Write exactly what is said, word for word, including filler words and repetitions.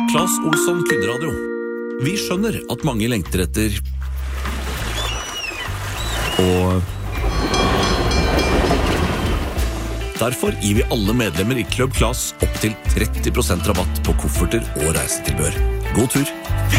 Claes Olsson Kunradio. Vi skjønner at mange lengter etter og derfor gir vi alle medlemmer i Club Claes opp til tretti prosent rabatt på kofferter og reisetilbør. God tur!